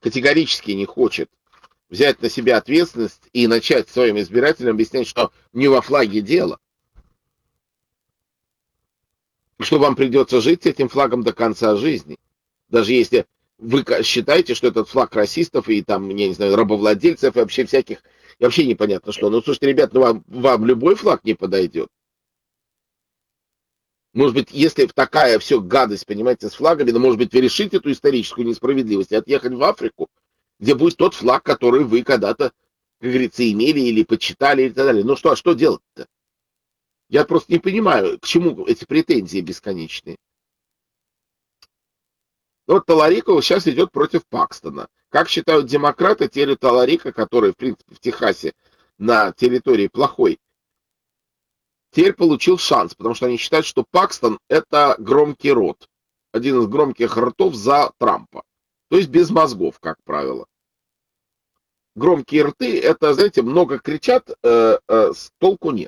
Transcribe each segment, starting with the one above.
категорически не хочет взять на себя ответственность и начать своим избирателям объяснять, что не во флаге дело, что вам придется жить с этим флагом до конца жизни. Даже если вы считаете, что этот флаг расистов и там, я не знаю, рабовладельцев и вообще всяких, и вообще непонятно что. Ну, слушайте, ребят, ну вам любой флаг не подойдет. Может быть, если такая все гадость, понимаете, с флагами, ну, может быть, вы решите эту историческую несправедливость и отъехать в Африку, где будет тот флаг, который вы когда-то, как говорится, имели или почитали и так далее. Ну что, а что делать-то? Я просто не понимаю, к чему эти претензии бесконечные. Ну, вот Таларика сейчас идет против Пакстона. Как считают демократы, теперь Таларика, который, в принципе, в Техасе на территории плохой, теперь получил шанс, потому что они считают, что Пакстон это громкий рот. Один из громких ртов за Трампа. То есть без мозгов, как правило. Громкие рты, это, знаете, много кричат, толку нет.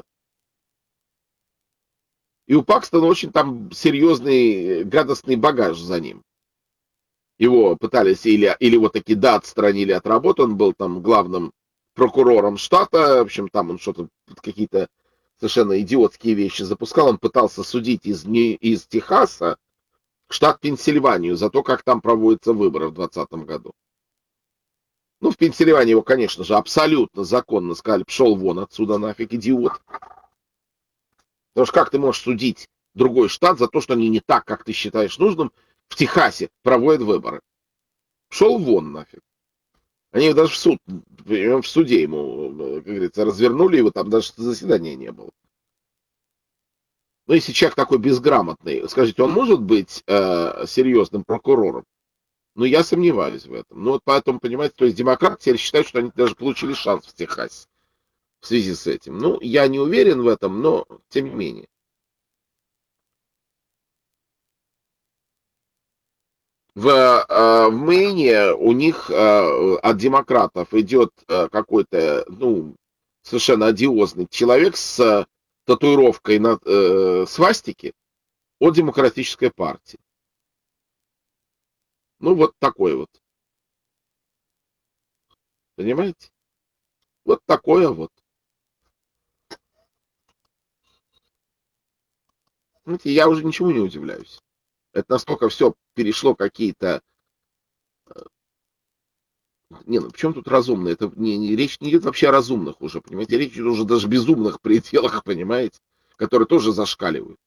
И у Пакстона очень там серьезный гадостный багаж за ним. Его пытались или вот таки да, отстранили от работы, он был там главным прокурором штата, в общем, там он что-то, какие-то совершенно идиотские вещи запускал, он пытался судить из Техаса штат Пенсильванию за то, как там проводятся выборы в 2020 году. Ну, в Пенсильвании его, конечно же, абсолютно законно сказали, пшел вон отсюда нафиг, идиот. Потому что как ты можешь судить другой штат за то, что они не так, как ты считаешь нужным, в Техасе проводят выборы? Пшел вон нафиг. Они даже в суде ему, как говорится, развернули его, там даже заседания не было. Ну, если человек такой безграмотный, скажите, он может быть серьезным прокурором? Ну, я сомневаюсь в этом. Ну, вот поэтому, понимаете, то есть демократы теперь считают, что они даже получили шанс в Техасе в связи с этим. Ну, я не уверен в этом, но тем не менее. В Мэйне у них от демократов идет какой-то, ну, совершенно одиозный человек с татуировкой на свастики от демократической партии. Ну, вот такой вот. Понимаете? Вот такое вот. Знаете, я уже ничему не удивляюсь. Это настолько все перешло какие-то... Не, ну почему тут разумно? Это речь не идет вообще о разумных уже, понимаете? Речь идет уже даже о безумных пределах, понимаете? Которые тоже зашкаливают.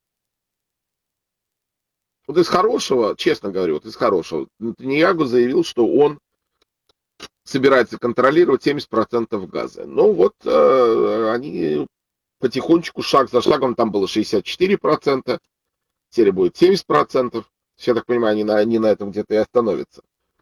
Вот из хорошего, честно говорю, вот из хорошего, Нетаньяху заявил, что он собирается контролировать 70% газа. Ну вот они потихонечку, шаг за шагом, там было 64%, теперь будет 70%. Я так понимаю, они на этом где-то и остановятся.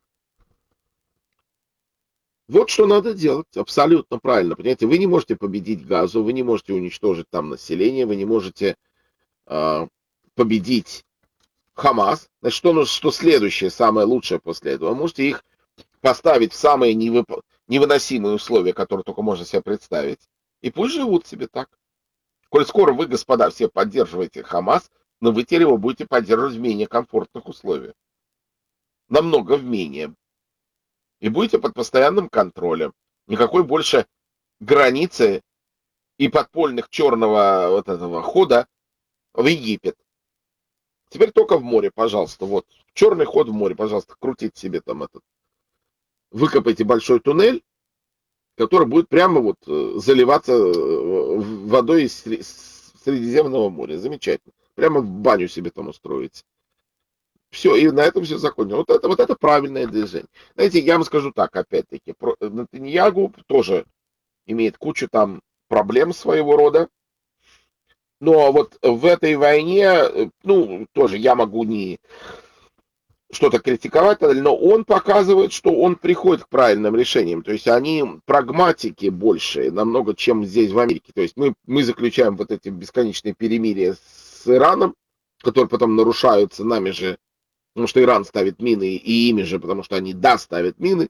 Вот что надо делать, абсолютно правильно, понимаете, вы не можете победить газу, вы не можете уничтожить там население, вы не можете э, победить Хамас. Значит, что следующее, самое лучшее после этого? Вы можете их поставить в самые невыносимые условия, которые только можно себе представить, и пусть живут себе так. Коль скоро вы, господа, все поддерживаете Хамас, но вы теперь его будете поддерживать в менее комфортных условиях. Намного в менее. И будете под постоянным контролем. Никакой больше границы и подпольных черного вот этого хода в Египет. Теперь только в море, пожалуйста. Вот. Черный ход в море, пожалуйста, крутите себе там этот. Выкопайте большой туннель, который будет прямо вот заливаться водой из Средиземного моря. Замечательно. Прямо в баню себе там устроить. Все, и на этом все закончено. Вот это правильное движение. Знаете, я вам скажу так, опять-таки, Нетаньяху тоже имеет кучу там проблем своего рода. Но вот в этой войне, ну, тоже я могу не что-то критиковать, но он показывает, что он приходит к правильным решениям. То есть они прагматики больше, намного, чем здесь в Америке. То есть мы заключаем вот эти бесконечные перемирия с Ираном, которые потом нарушаются нами же, потому что Иран ставит мины, и ими же, потому что они, да, ставят мины.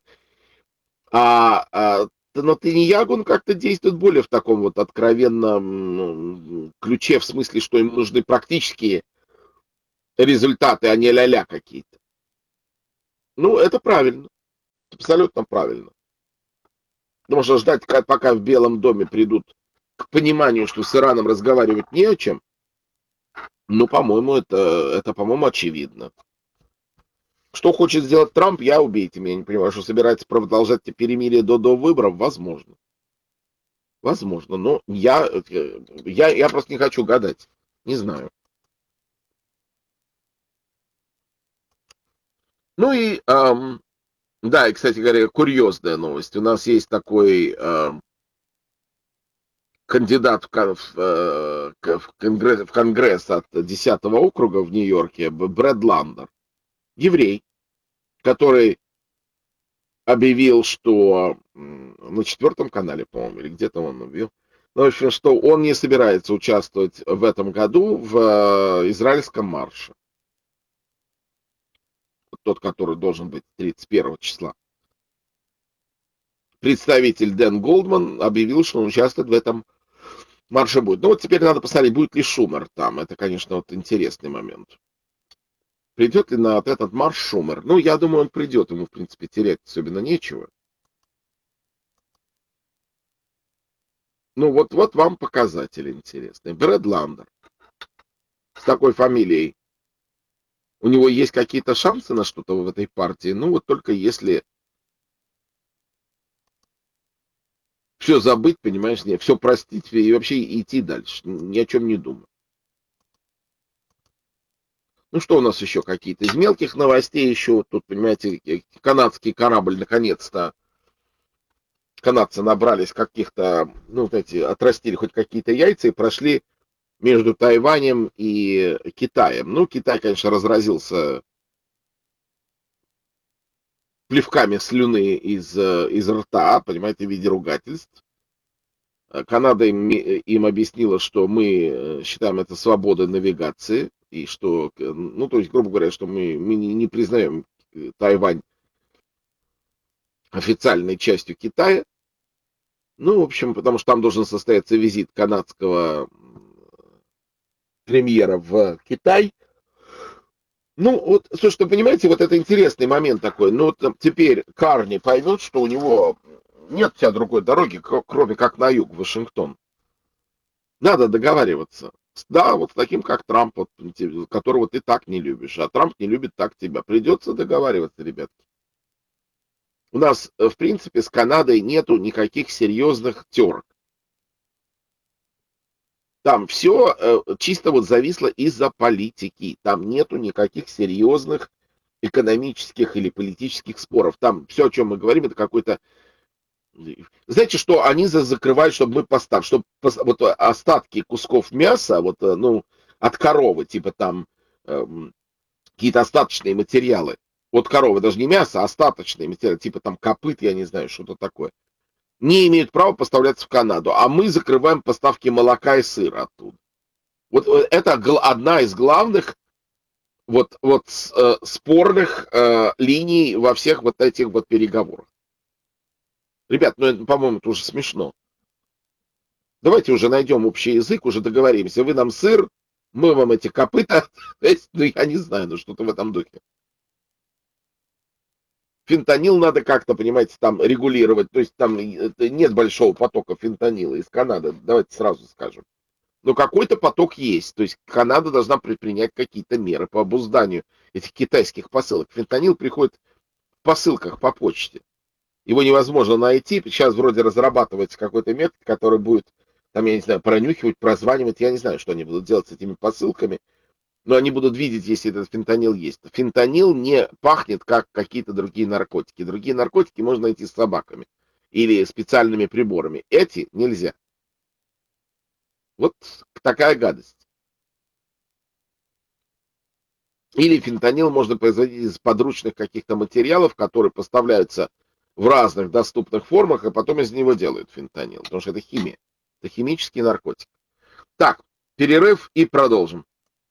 Но Нетаньяху, он как-то действует более в таком вот откровенном ключе, в смысле, что им нужны практические результаты, а не ля-ля какие-то. Ну, это правильно. Абсолютно правильно. Потому что ждать, пока в Белом доме придут к пониманию, что с Ираном разговаривать не о чем, ну, по-моему, это по-моему, очевидно. Что хочет сделать Трамп, убейте меня, не понимаю, что собирается продолжать перемирие до выборов, возможно. Возможно, но я просто не хочу гадать. Не знаю. Ну и, да, и, кстати говоря, курьезная новость. У нас есть такой кандидат в Конгресс от 10-го округа в Нью-Йорке, Брэд Ландер, еврей, который объявил, что на 4-м канале, по-моему, или где-то он объявил, ну, в общем, что он не собирается участвовать в этом году в израильском марше. Тот, который должен быть 31 числа. Представитель Дэн Голдман объявил, что он участвует в этом марше будет. Ну вот теперь надо посмотреть, будет ли Шумер там. Это, конечно, вот интересный момент. Придет ли на вот этот марш Шумер? Ну, я думаю, он придет. Ему, в принципе, терять особенно нечего. Ну, вот вам показатель интересный. Брэд Ландер с такой фамилией. У него есть какие-то шансы на что-то в этой партии? Ну, вот только если все забыть, понимаешь, не, все простить и вообще идти дальше. Ни о чем не думать. Ну, что у нас еще какие-то? Из мелких новостей еще, тут, понимаете, канадский корабль, наконец-то, канадцы набрались каких-то, ну, знаете, отрастили хоть какие-то яйца и прошли между Тайванем и Китаем. Ну, Китай, конечно, разразился плевками слюны из рта, понимаете, в виде ругательств. Канада им объяснила, что мы считаем это свободой навигации, и что, ну, то есть, грубо говоря, что мы не признаем Тайвань официальной частью Китая. Ну, в общем, потому что там должен состояться визит канадского премьера в Китай. Ну, вот, слушайте, понимаете, вот это интересный момент такой. Ну, вот теперь Карни поймет, что у него нет вся другой дороги, кроме как на юг, в Вашингтон. Надо договариваться. Да, вот с таким, как Трамп, вот, которого ты так не любишь, а Трамп не любит так тебя. Придется договариваться, ребятки. У нас, в принципе, с Канадой нету никаких серьезных терок. Там все чисто вот зависло из-за политики. Там нету никаких серьезных экономических или политических споров. Там все, о чем мы говорим, это какой-то... Знаете, что они закрывают, чтобы мы поставили, чтобы вот остатки кусков мяса, вот, ну, от коровы, типа там какие-то остаточные материалы, от коровы, даже не мясо, а остаточные материалы, типа там копыт, я не знаю, что-то такое, не имеют права поставляться в Канаду, а мы закрываем поставки молока и сыра оттуда. Вот это одна из главных спорных линий во всех вот этих вот переговорах. Ребят, ну это, по-моему, это уже смешно. Давайте уже найдем общий язык, уже договоримся. Вы нам сыр, мы вам эти копыта. Ну, я не знаю, ну что-то в этом духе. Фентанил надо как-то, понимаете, там регулировать. То есть там нет большого потока фентанила из Канады. Давайте сразу скажем. Но какой-то поток есть. То есть Канада должна предпринять какие-то меры по обузданию этих китайских посылок. Фентанил приходит в посылках по почте. Его невозможно найти. Сейчас вроде разрабатывается какой-то метод, который будет, там, я не знаю, пронюхивать, прозванивать. Я не знаю, что они будут делать с этими посылками. Но они будут видеть, если этот фентанил есть. Фентанил не пахнет, как какие-то другие наркотики. Другие наркотики можно найти с собаками или специальными приборами. Эти нельзя. Вот такая гадость. Или фентанил можно производить из подручных каких-то материалов, которые поставляются в разных доступных формах, а потом из него делают фентанил. Потому что это химия. Это химический наркотик. Так, перерыв и продолжим.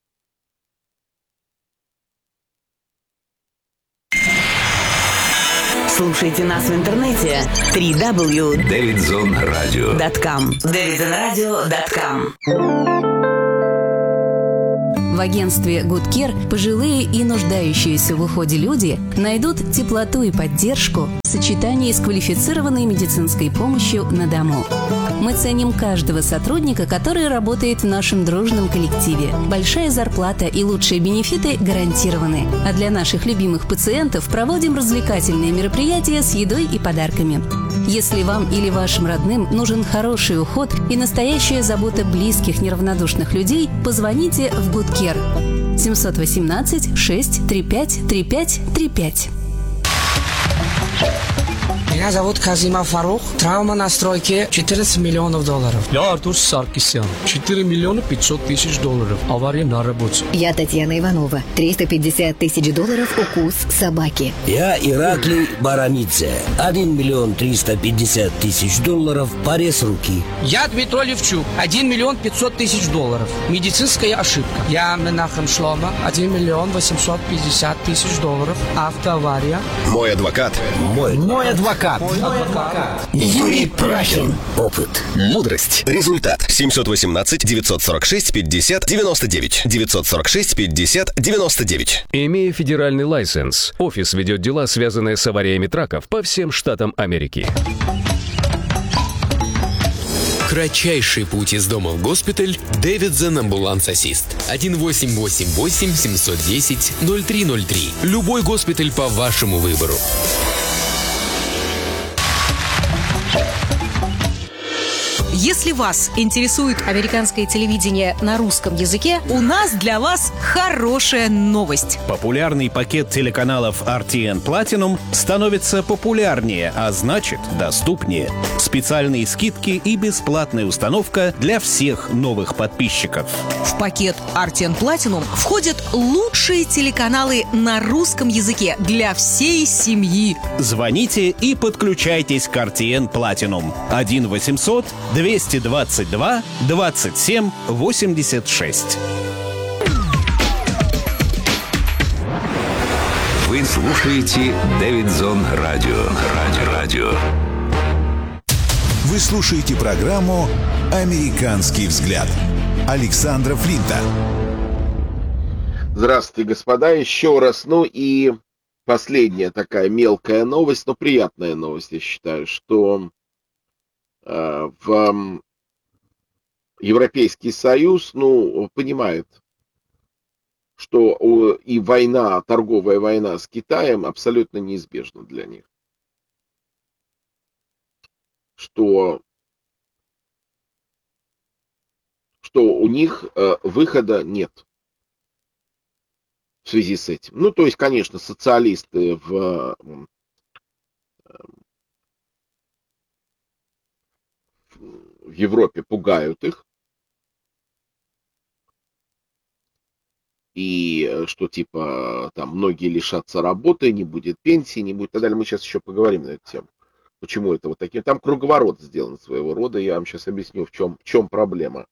Слушайте нас в интернете www.davidzonradio.com. davidzonradio.com. В агентстве Good Care пожилые и нуждающиеся в уходе люди найдут теплоту и поддержку в сочетании с квалифицированной медицинской помощью на дому. Мы ценим каждого сотрудника, который работает в нашем дружном коллективе. Большая зарплата и лучшие бенефиты гарантированы. А для наших любимых пациентов проводим развлекательные мероприятия с едой и подарками. Если вам или вашим родным нужен хороший уход и настоящая забота близких неравнодушных людей, позвоните в Good Care 718 635 3535. Меня зовут Казима Фарух. Травма на стройке 14 миллионов долларов. Я Артур Саркисян. 4 миллиона 500 тысяч долларов. Авария на работе. Я Татьяна Иванова. 350 тысяч долларов укус собаки. Я Ираклий Баранидзе. 1 миллион 350 тысяч долларов порез руки. Я Дмитрий Левчук. 1 миллион 500 тысяч долларов. Медицинская ошибка. Я Менахем Шлома. 1 миллион 850 тысяч долларов. Автоавария. Мой адвокат. Мой адвокат. Юрий Прахин. Опыт. Мудрость. Результат. 718-946-50-99. 946-50-99. Имея федеральный лайсенс, офис ведет дела, связанные с авариями траков по всем штатам Америки. Кратчайший путь из дома в госпиталь. Дэвидсон Амбуланс Ассист. 1888 710 0303. Любой госпиталь по вашему выбору. Если вас интересует американское телевидение на русском языке, у нас для вас хорошая новость. Популярный пакет телеканалов RTN Platinum становится популярнее, а значит, доступнее. Специальные скидки и бесплатная установка для всех новых подписчиков. В пакет RTN Platinum входят лучшие телеканалы на русском языке для всей семьи. Звоните и подключайтесь к RTN Platinum. 1-800-222-27-86. Вы слушаете Дэвидсон Радио. Вы слушаете программу «Американский взгляд» Александра Флинта. Здравствуйте, господа, еще раз. Ну и последняя такая мелкая новость, но приятная новость, я считаю, что в Европейский Союз, понимает, что и война, торговая война с Китаем абсолютно неизбежна для них. Что у них выхода нет в связи с этим. То есть, конечно, социалисты в Европе пугают их. И что типа там многие лишатся работы, не будет пенсии, не будет и так далее. Мы сейчас еще поговорим на эту тему. Почему это вот таким? Там круговорот сделан своего рода. Я вам сейчас объясню, в чем проблема.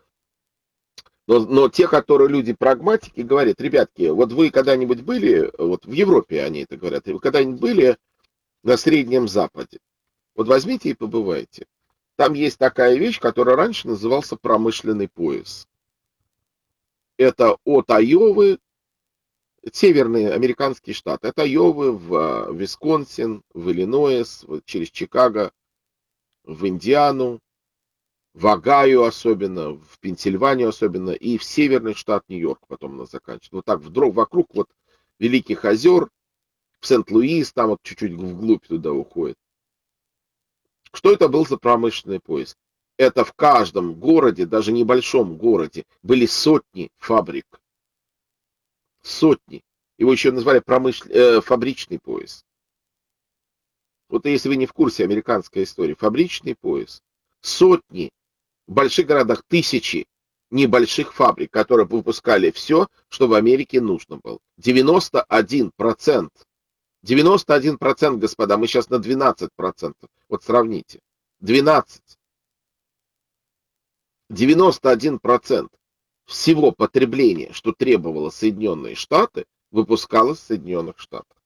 Но те, которые люди прагматики, говорят: ребятки, вот вы когда-нибудь были, вот в Европе они это говорят, вы когда-нибудь были на Среднем Западе? Вот возьмите и побывайте. Там есть такая вещь, которая раньше назывался промышленный пояс. Это от Айовы, северные американские штаты, от Айовы в Висконсин, в Иллинойс, через Чикаго, в Индиану, в Огайо особенно, в Пенсильванию особенно, и в северный штат Нью-Йорк потом она заканчивается. Вот так вокруг вот Великих озер, в Сент-Луис, там вот чуть-чуть вглубь туда уходит. Что это был за промышленный пояс? Это в каждом городе, даже небольшом городе, были сотни фабрик. Сотни. Его еще назвали фабричный пояс. Вот если вы не в курсе американской истории, фабричный пояс. Сотни, в больших городах тысячи небольших фабрик, которые выпускали все, что в Америке нужно было. 91%. 91%, господа, мы сейчас на 12%. Вот сравните. 12. 91% всего потребления, что требовало Соединенные Штаты, выпускалось в Соединенных Штатах.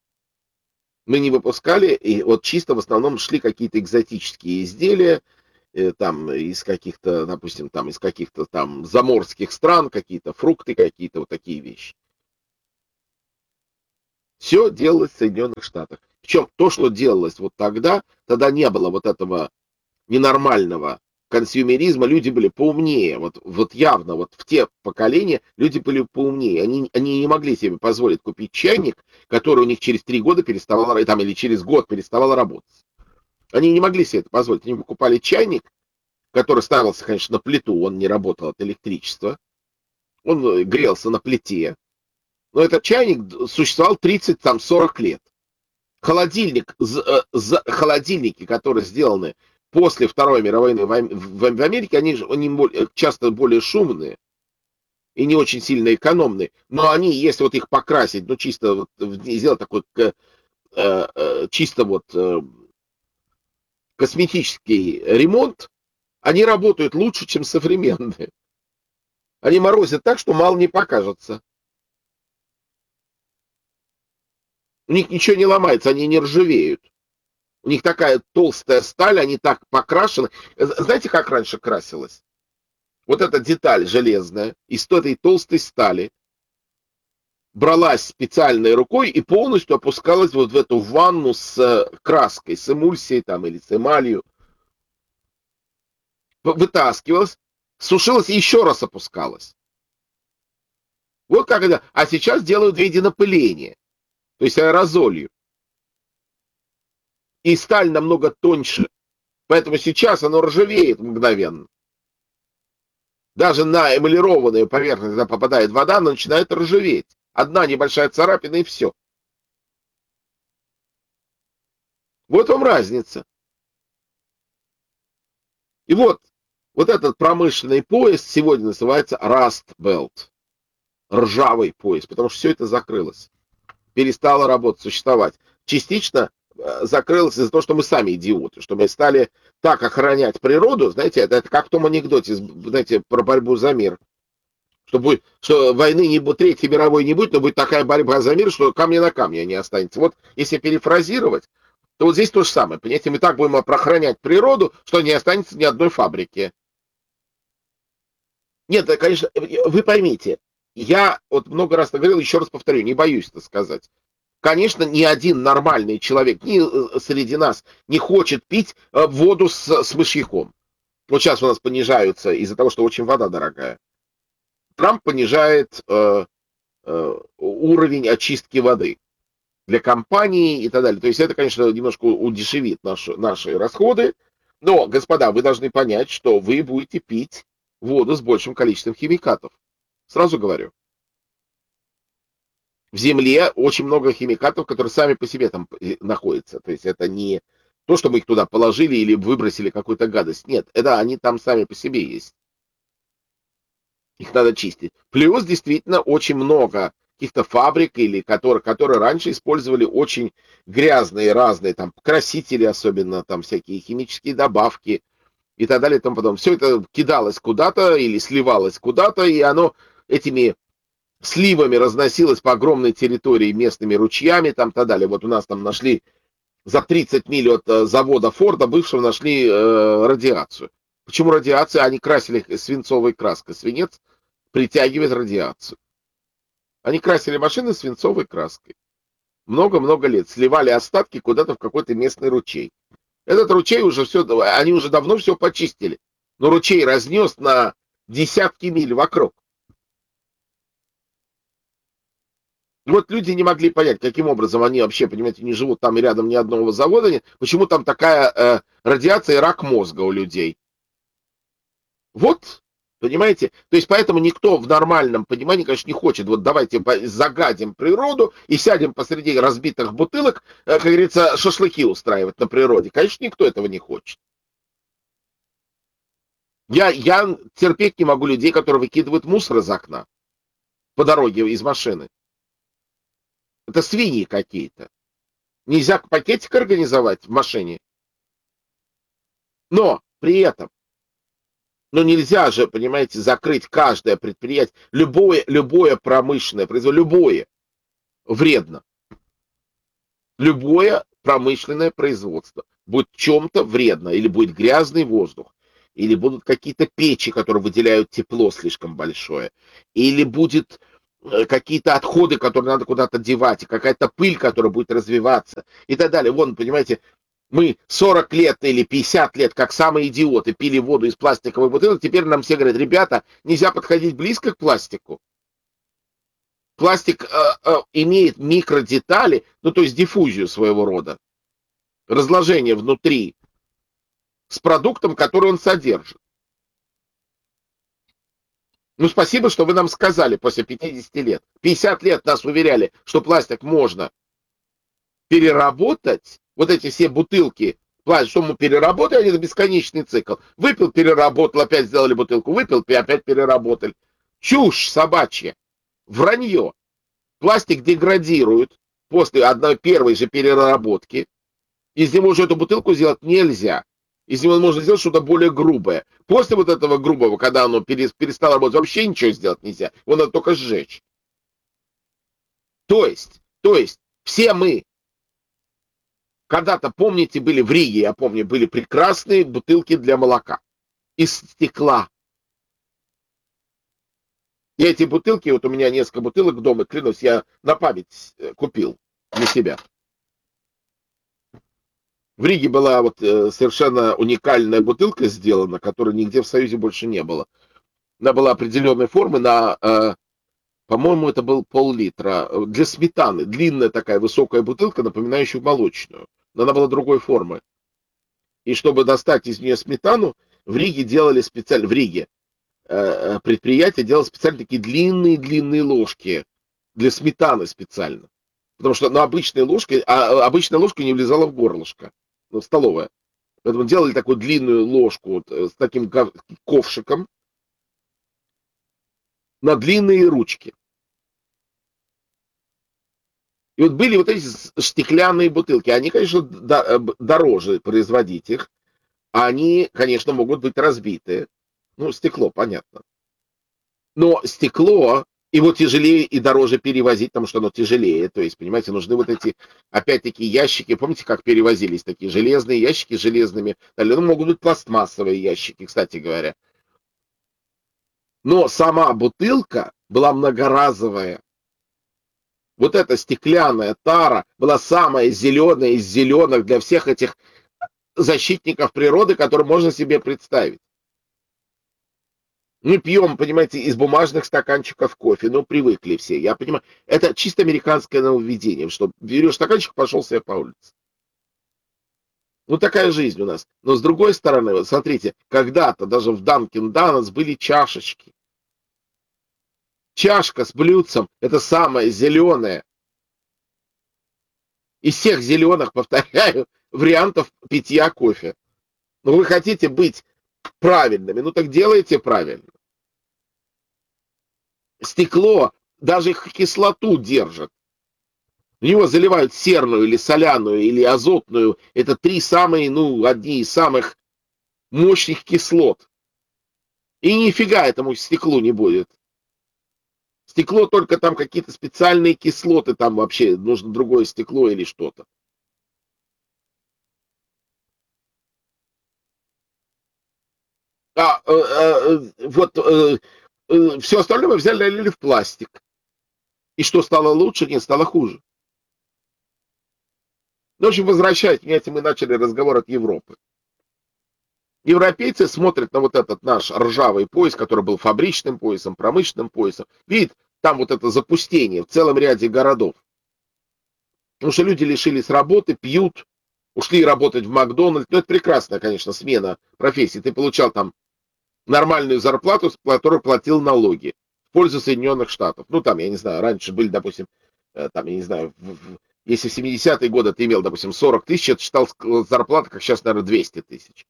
Мы не выпускали, и вот чисто в основном шли какие-то экзотические изделия, там из каких-то, допустим, там из каких-то там заморских стран, какие-то фрукты, какие-то вот такие вещи. Все делалось в Соединенных Штатах. Причем то, что делалось вот тогда не было вот этого ненормального консюмеризма, люди были поумнее. Вот явно вот в те поколения люди были поумнее. Они не могли себе позволить купить чайник, который у них через 3 года переставал, там, или через год переставал работать. Они не могли себе это позволить. Они покупали чайник, который ставился, конечно, на плиту, он не работал от электричества. Он грелся на плите. Но этот чайник существовал 30-40 лет. Холодильники, которые сделаны после Второй мировой войны в Америке, они часто более шумные и не очень сильно экономные. Но они, если вот их покрасить, ну чисто вот, сделать такой чисто вот косметический ремонт, они работают лучше, чем современные. Они морозят так, что мало не покажется. У них ничего не ломается, они не ржавеют. У них такая толстая сталь, они так покрашены. Знаете, как раньше красилось? Вот эта деталь железная из этой толстой стали бралась специальной рукой и полностью опускалась вот в эту ванну с краской, с эмульсией там или с эмалью. Вытаскивалась, сушилась и еще раз опускалась. Вот как это. А сейчас делают в виде напыления. То есть аэрозолью. И сталь намного тоньше. Поэтому сейчас оно ржавеет мгновенно. Даже на эмалированную поверхность, когда попадает вода, она начинает ржаветь. Одна небольшая царапина и все. Вот вам разница. И вот этот промышленный пояс сегодня называется Rust Belt. Ржавый пояс, потому что все это закрылось. Перестало работать, существовать. Частично закрылось из-за того, что мы сами идиоты, что мы стали так охранять природу, знаете, это как в том анекдоте, знаете, про борьбу за мир. Что войны не будет, Третьей мировой не будет, но будет такая борьба за мир, что камня на камне не останется. Вот если перефразировать, то вот здесь то же самое. Понимаете, мы так будем охранять природу, что не останется ни одной фабрики. Нет, конечно, вы поймите, я вот много раз говорил, еще раз повторю, не боюсь это сказать. Конечно, ни один нормальный человек среди нас не хочет пить воду с мышьяком. Вот сейчас у нас понижаются из-за того, что очень вода дорогая. Трамп понижает уровень очистки воды для компаний и так далее. То есть это, конечно, немножко удешевит наши расходы. Но, господа, вы должны понять, что вы будете пить воду с большим количеством химикатов. Сразу говорю. В земле очень много химикатов, которые сами по себе там находятся. То есть это не то, что мы их туда положили или выбросили какую-то гадость. Нет, это они там сами по себе есть. Их надо чистить. Плюс действительно очень много каких-то фабрик, или которые раньше использовали очень грязные разные там красители, особенно там всякие химические добавки и так далее и тому подобное. Все это кидалось куда-то или сливалось куда-то, и оно этими сливами разносилось по огромной территории местными ручьями там и так далее. Вот у нас там нашли за 30 миль от завода Форда бывшего нашли радиацию. Почему радиация? Они красили свинцовой краской. Свинец притягивает радиацию. Они красили машины свинцовой краской. Много-много лет. Сливали остатки куда-то в какой-то местный ручей. Этот ручей уже все, они уже давно все почистили. Но ручей разнес на десятки миль вокруг. Вот люди не могли понять, каким образом они вообще, понимаете, не живут там и рядом ни одного завода нет. Почему там такая радиация и рак мозга у людей. Вот, понимаете? То есть поэтому никто в нормальном понимании, конечно, не хочет. Вот давайте загадим природу и сядем посреди разбитых бутылок, как говорится, шашлыки устраивать на природе. Конечно, никто этого не хочет. Я терпеть не могу людей, которые выкидывают мусор из окна по дороге из машины. Это свиньи какие-то. Нельзя пакетик организовать в машине. Но при этом, нельзя же, понимаете, закрыть каждое предприятие, любое промышленное производство, любое вредно. Любое промышленное производство будет в чем-то вредно, или будет грязный воздух, или будут какие-то печи, которые выделяют тепло слишком большое, или будет какие-то отходы, которые надо куда-то девать, и какая-то пыль, которая будет развиваться и так далее. Вон, понимаете, мы 40 лет или 50 лет, как самые идиоты, пили воду из пластиковой бутылок, теперь нам все говорят, ребята, нельзя подходить близко к пластику. Пластик имеет микродетали, ну то есть диффузию своего рода, разложение внутри с продуктом, который он содержит. Ну, спасибо, что вы нам сказали после 50 лет. 50 лет нас уверяли, что пластик можно переработать. Вот эти все бутылки, что мы переработали, это бесконечный цикл. Выпил, переработал, опять сделали бутылку, выпил, опять переработали. Чушь собачья. Вранье. Пластик деградирует после одной первой же переработки. Из него уже эту бутылку сделать нельзя. Из него можно сделать что-то более грубое. После вот этого грубого, когда оно перестало работать, вообще ничего сделать нельзя. Его надо только сжечь. То есть, все мы когда-то, помните, были в Риге, я помню, были прекрасные бутылки для молока. Из стекла. И эти бутылки, вот у меня несколько бутылок дома, клянусь, я на память купил для себя. В Риге была вот совершенно уникальная бутылка сделана, которой нигде в Союзе больше не было. Она была определенной формы, по-моему, это был пол-литра. Для сметаны. Длинная такая высокая бутылка, напоминающая молочную. Но она была другой формы. И чтобы достать из нее сметану, в Риге делали специально, предприятие делало специально такие длинные ложки для сметаны специально. Потому что обычная ложка не влезала в горлышко. Столовая. Поэтому делали такую длинную ложку вот, с таким ковшиком на длинные ручки. И вот были вот эти стеклянные бутылки. Они, конечно, дороже производить их. Они, конечно, могут быть разбиты. Ну, стекло, понятно. Но стекло его тяжелее и дороже перевозить, потому что оно тяжелее. То есть, понимаете, нужны вот эти, опять-таки, ящики. Помните, как перевозились такие железные ящики с железными? Ну, могут быть пластмассовые ящики, кстати говоря. Но сама бутылка была многоразовая. Вот эта стеклянная тара была самая зеленая из зеленых для всех этих защитников природы, которые можно себе представить. Мы пьем, понимаете, из бумажных стаканчиков кофе, ну, привыкли все, я понимаю. Это чисто американское нововведение, что берешь стаканчик, пошел себе по улице. Ну, такая жизнь у нас. Но с другой стороны, вот смотрите, когда-то даже в Dunkin' Donuts были чашечки. Чашка с блюдцем – это самое зеленое. Из всех зеленых, повторяю, вариантов питья кофе. Но вы хотите быть правильными, ну так делайте правильно. Стекло даже кислоту держит. В него заливают серную или соляную или азотную. Это одни из самых мощных кислот. И нифига этому стеклу не будет. Стекло только там какие-то специальные кислоты, там вообще нужно другое стекло или что-то. Все остальное мы взяли, налили в пластик. И что стало лучше, не стало хуже. Ну, в общем, возвращаясь, понимаете, мы начали разговор от Европы. Европейцы смотрят на вот этот наш ржавый пояс, который был фабричным поясом, промышленным поясом. Видят, там вот это запустение в целом ряде городов. Потому что люди лишились работы, пьют, ушли работать в Макдональдс. Ну, это прекрасная, конечно, смена профессии. Ты получал там нормальную зарплату, с которой платил налоги в пользу Соединенных Штатов. Ну, там, я не знаю, раньше были, допустим, там, я не знаю, если в 70-е годы ты имел, допустим, 40 тысяч, это считал зарплата, как сейчас, наверное, 200 тысяч.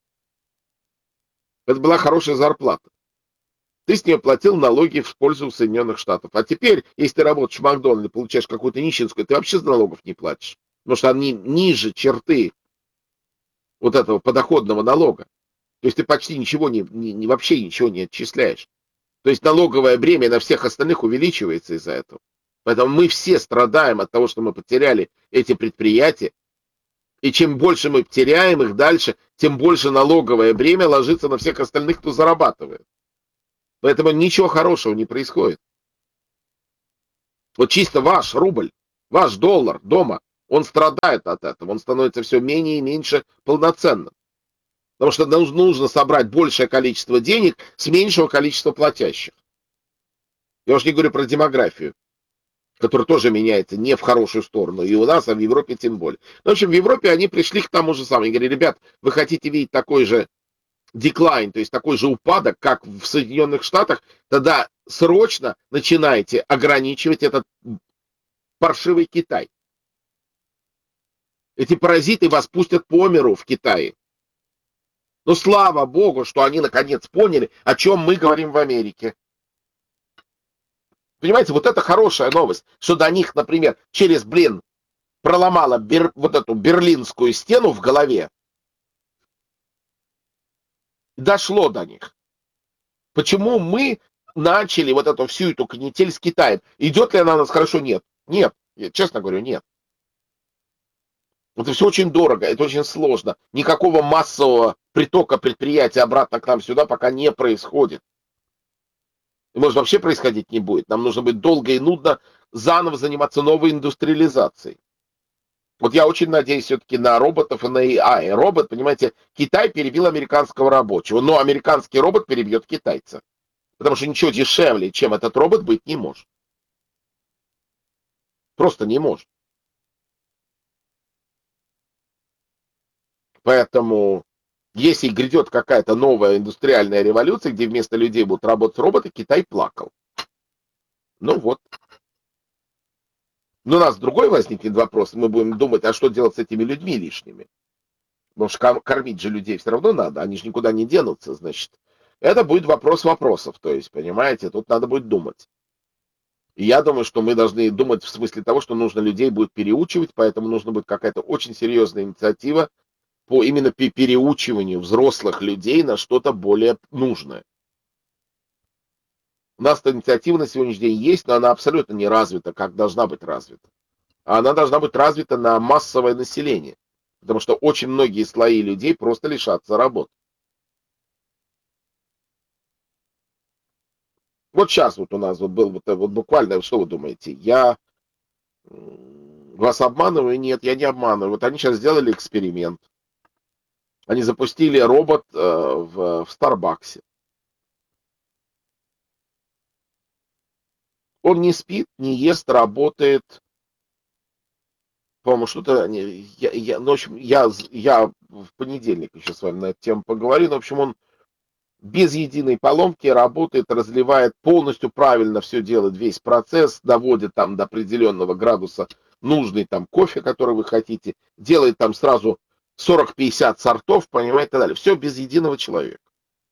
Это была хорошая зарплата. Ты с нее платил налоги в пользу Соединенных Штатов. А теперь, если ты работаешь в Макдональдсе, получаешь какую-то нищенскую, ты вообще налогов не платишь. Потому что они ниже черты вот этого подоходного налога. То есть ты почти ничего вообще ничего не отчисляешь. То есть налоговое бремя на всех остальных увеличивается из-за этого. Поэтому мы все страдаем от того, что мы потеряли эти предприятия, И чем больше мы теряем их дальше, тем больше налоговое бремя ложится на всех остальных, кто зарабатывает. Поэтому ничего хорошего не происходит. Вот чисто ваш рубль, ваш доллар дома, он страдает от этого, он становится все менее и меньше полноценным. Потому что нужно собрать большее количество денег с меньшего количества платящих. Я уж не говорю про демографию, которая тоже меняется не в хорошую сторону. И у нас, а в Европе тем более. В общем, в Европе они пришли к тому же самому. Они говорили, ребят, вы хотите видеть такой же деклайн, то есть такой же упадок, как в Соединенных Штатах, тогда срочно начинайте ограничивать этот паршивый Китай. Эти паразиты вас пустят по миру в Китае. Но слава богу, что они наконец поняли, о чем мы говорим в Америке. Понимаете, вот это хорошая новость, что до них, например, через, проломала вот эту берлинскую стену в голове. Дошло до них. Почему мы начали вот эту всю эту канитель с Китаем? Идет ли она у нас хорошо? Нет. Нет. Я честно говорю, нет. Это все очень дорого, это очень сложно. Никакого массового притока предприятий обратно к нам сюда пока не происходит. И, может, вообще происходить не будет. Нам нужно будет долго и нудно заново заниматься новой индустриализацией. Вот я очень надеюсь все-таки на роботов и на AI. Робот, понимаете, Китай перебил американского рабочего, но американский робот перебьет китайца. Потому что ничего дешевле, чем этот робот, быть не может. Просто не может. Поэтому, если грядет какая-то новая индустриальная революция, где вместо людей будут работать роботы, Китай плакал. Ну вот. Но у нас другой возникнет вопрос. Мы будем думать, а что делать с этими людьми лишними? Потому что кормить же людей все равно надо. Они же никуда не денутся, значит. Это будет вопрос вопросов. То есть, понимаете, тут надо будет думать. И я думаю, что мы должны думать в смысле того, что нужно людей будет переучивать, поэтому нужна будет какая-то очень серьезная инициатива по именно переучиванию взрослых людей на что-то более нужное. У нас эта инициатива на сегодняшний день есть, но она абсолютно не развита, как должна быть развита. А она должна быть развита на массовое население, потому что очень многие слои людей просто лишатся работы. Вот сейчас вот у нас вот был вот буквально, что вы думаете, я вас обманываю? Нет, я не обманываю. Вот они сейчас сделали эксперимент. Они запустили робот в Старбаксе. Он не спит, не ест, работает. По-моему, что-то... в общем, я в понедельник еще с вами на эту тему поговорю. Но, в общем, он без единой поломки работает, разливает полностью правильно, все делает, весь процесс, доводит там до определенного градуса нужный там кофе, который вы хотите, делает там сразу 40-50 сортов, понимаете, и так далее. Все без единого человека.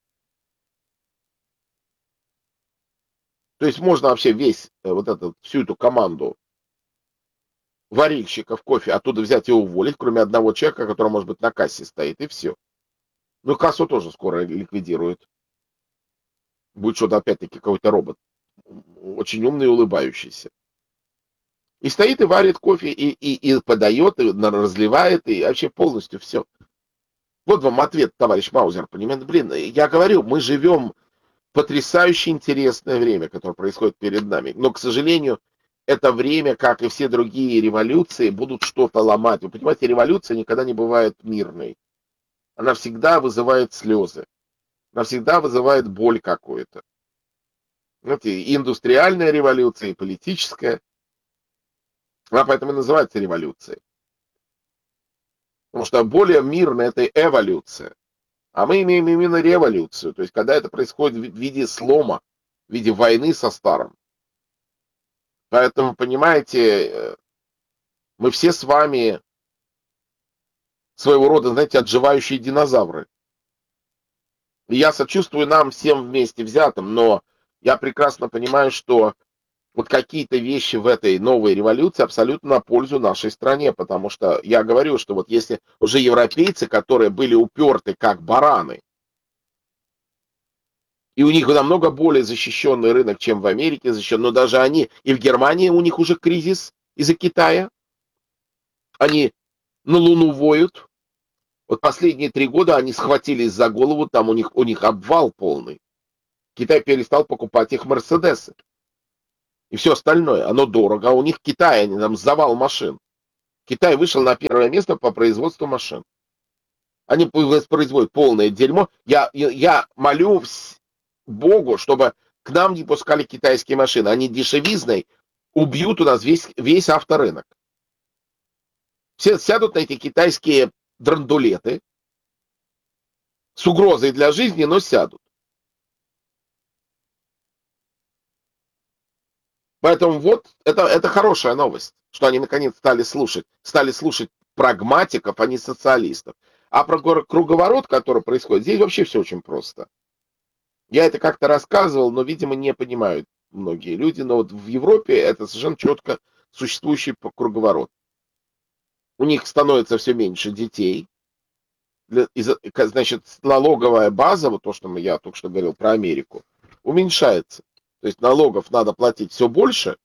То есть можно вообще всю эту команду варильщиков кофе оттуда взять и уволить, кроме одного человека, который, может быть, на кассе стоит, и все. Ну, кассу тоже скоро ликвидируют. Будет что-то, опять-таки, какой-то робот. Очень умный и улыбающийся. И стоит и варит кофе, и подает, и разливает, и вообще полностью все. Вот вам ответ, товарищ Маузер, понимаете? Я говорю, мы живем в потрясающе интересное время, которое происходит перед нами. Но, к сожалению, это время, как и все другие революции, будут что-то ломать. Вы понимаете, революция никогда не бывает мирной. Она всегда вызывает слезы. Она всегда вызывает боль какую-то. Знаете, и индустриальная революция, и политическая. Она поэтому и называется революцией. Потому что более мирная это эволюция. А мы имеем именно революцию. То есть, когда это происходит в виде слома, в виде войны со старым. Поэтому, понимаете, мы все с вами своего рода, знаете, отживающие динозавры. И я сочувствую нам всем вместе взятым, но я прекрасно понимаю, что вот какие-то вещи в этой новой революции абсолютно на пользу нашей стране, потому что я говорю, что вот если уже европейцы, которые были уперты как бараны, и у них намного более защищенный рынок, чем в Америке защищен, но даже они, и в Германии у них уже кризис из-за Китая, они на Луну воют. Вот последние 3 года они схватились за голову, там у них обвал полный. Китай перестал покупать их Мерседесы. И все остальное. Оно дорого. А у них Китай, они там завал машин. Китай вышел на 1 место по производству машин. Они производят полное дерьмо. Я молю Богу, чтобы к нам не пускали китайские машины. Они дешевизной убьют у нас весь авторынок. Все сядут на эти китайские драндулеты с угрозой для жизни, но сядут. Поэтому вот это хорошая новость, что они наконец стали слушать прагматиков, а не социалистов. А про круговорот, который происходит, здесь вообще все очень просто. Я это как-то рассказывал, но, видимо, не понимают многие люди. Но вот в Европе это совершенно четко существующий круговорот. У них становится все меньше детей. Значит, налоговая база, вот то, что я только что говорил про Америку, уменьшается. То есть налогов надо платить все больше,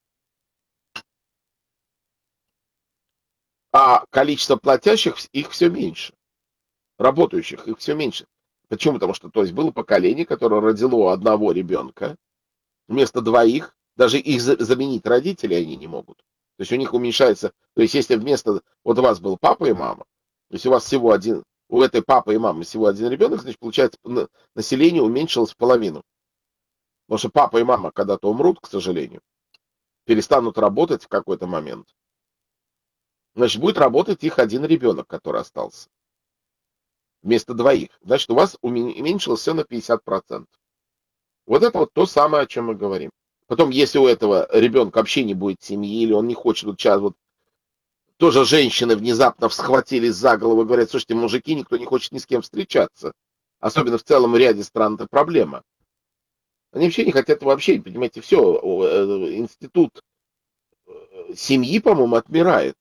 а количество платящих их все меньше. Работающих их все меньше. Почему? Потому что, то есть, было поколение, которое родило 1 ребенка вместо 2, даже их заменить родители они не могут. То есть у них уменьшается, то есть если вместо, вот у вас был папа и мама, то есть у вас всего один, у этой папы и мамы всего 1 ребенок, значит, получается, население уменьшилось в половину. Потому что папа и мама когда-то умрут, к сожалению, перестанут работать в какой-то момент. Значит, будет работать их 1 ребенок, который остался. Вместо 2. Значит, у вас уменьшилось все на 50%. Вот это вот то самое, о чем мы говорим. Потом, если у этого ребенка вообще не будет семьи, или он не хочет, вот сейчас вот тоже женщины внезапно схватились за голову и говорят, слушайте, мужики, никто не хочет ни с кем встречаться. Особенно в целом ряде стран это проблема. Они вообще не хотят вообще, понимаете, все, институт семьи, по-моему, отмирает.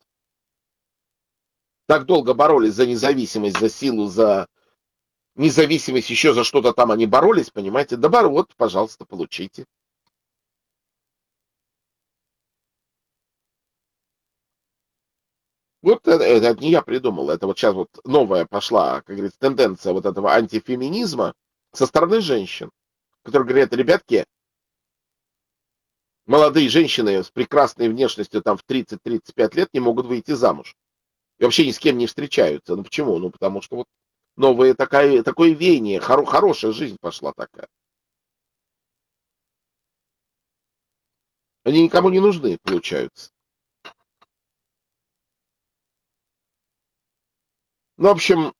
Так долго боролись за независимость, за силу, за независимость, еще за что-то там они боролись, понимаете? Да, вот, пожалуйста, получите. Вот это не я придумал, это вот сейчас вот новая пошла, как говорится, тенденция вот этого антифеминизма со стороны женщин, которые говорят, ребятки, молодые женщины с прекрасной внешностью там в 30-35 лет не могут выйти замуж. И вообще ни с кем не встречаются. Ну почему? Ну потому что вот новое такое веяние, хорошая жизнь пошла такая. Они никому не нужны, получаются. Ну, в общем,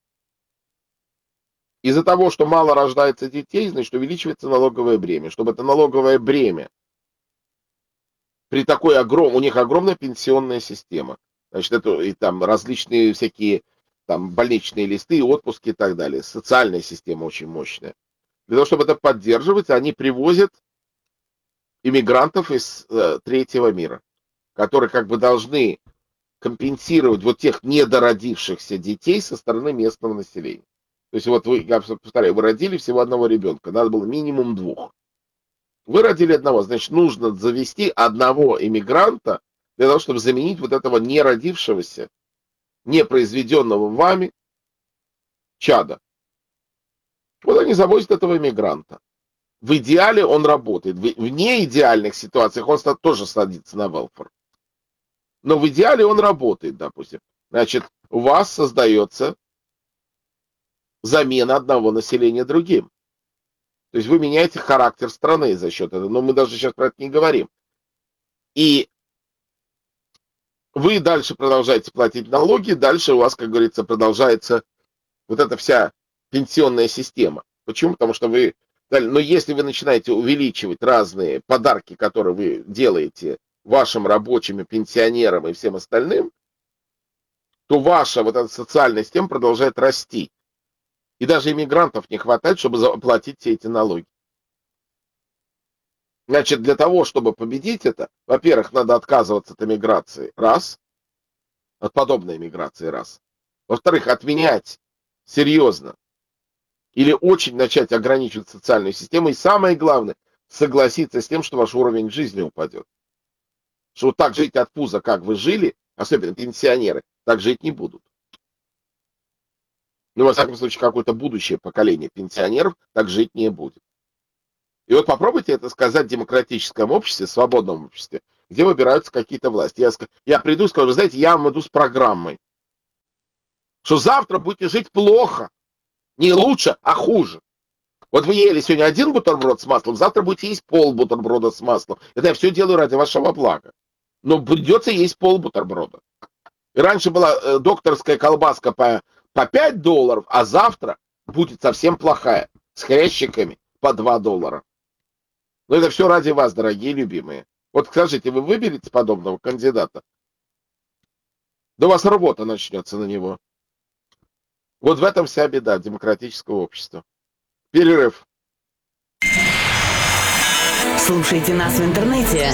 из-за того, что мало рождается детей, значит, увеличивается налоговое бремя. Чтобы это налоговое бремя при такой у них огромная пенсионная система. Значит, это и там различные всякие там больничные листы, отпуски и так далее. Социальная система очень мощная. Для того, чтобы это поддерживать, они привозят иммигрантов из третьего мира, которые как бы должны компенсировать вот тех недородившихся детей со стороны местного населения. То есть вот вы, я повторяю, вы родили всего 1 ребенка, надо было минимум 2. Вы родили 1, значит, нужно завести 1 иммигранта для того, чтобы заменить вот этого неродившегося, непроизведенного вами чада. Вот они завозят этого иммигранта. В идеале он работает. В неидеальных ситуациях он тоже садится на велфер. Но в идеале он работает, допустим. Значит, у вас создается замена одного населения другим. То есть вы меняете характер страны за счет этого. Но мы даже сейчас про это не говорим. И вы дальше продолжаете платить налоги, дальше у вас, как говорится, продолжается вот эта вся пенсионная система. Почему? Потому что вы... Но если вы начинаете увеличивать разные подарки, которые вы делаете вашим рабочим, и пенсионерам и всем остальным, то ваша вот эта социальная система продолжает расти. И даже иммигрантов не хватает, чтобы заплатить все эти налоги. Значит, для того, чтобы победить это, во-первых, надо отказываться от эмиграции, раз, от подобной эмиграции, раз. Во-вторых, отменять серьезно или очень начать ограничивать социальную систему. И самое главное, согласиться с тем, что ваш уровень жизни упадет. Что вот так жить от пуза, как вы жили, особенно пенсионеры, так жить не будут. Ну, во всяком случае, какое-то будущее поколение пенсионеров так жить не будет. И вот попробуйте это сказать в демократическом обществе, свободном обществе, где выбираются какие-то власти. Я приду и скажу, вы знаете, я вам иду с программой, что завтра будете жить плохо, не лучше, а хуже. Вот вы ели сегодня один бутерброд с маслом, завтра будете есть пол бутерброда с маслом. Это я все делаю ради вашего блага. Но придется есть пол бутерброда. И раньше была докторская колбаска по $5, а завтра будет совсем плохая, с хрящиками по $2. Но это все ради вас, дорогие любимые. Вот скажите, вы выберете подобного кандидата? Да у вас работа начнется на него. Вот в этом вся беда демократического общества. Перерыв. Слушайте нас в интернете